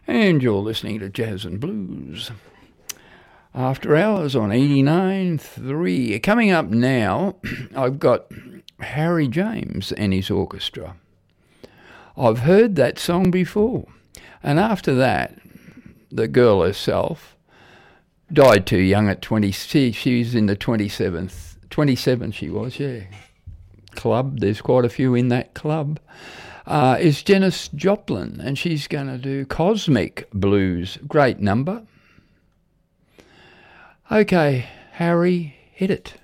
And you're listening to Jazz and Blues. After Hours on 89.3. Coming up now, I've got Harry James and his orchestra. I've heard that song before. And after that, the girl herself died too young at 26. She was in the 27 she was, yeah. Club, there's quite a few in that club. Is Janis Joplin, and she's going to do Cosmic Blues. Great number. Okay, Harry, hit it.